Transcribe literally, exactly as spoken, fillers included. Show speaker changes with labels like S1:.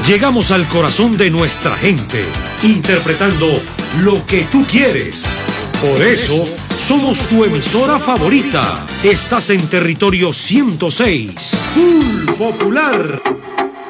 S1: Llegamos al corazón de nuestra gente, interpretando lo que tú quieres. Por eso, somos tu emisora favorita. Estás en territorio ciento seis, Full Popular.